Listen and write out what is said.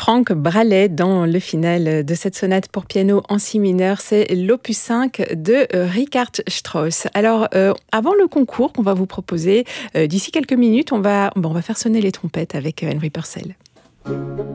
Franck Bralet dans le final de cette sonate pour piano en si mineur. C'est l'opus 5 de Richard Strauss. Alors, avant le concours qu'on va vous proposer, d'ici quelques minutes, on va faire sonner les trompettes avec Henry Purcell.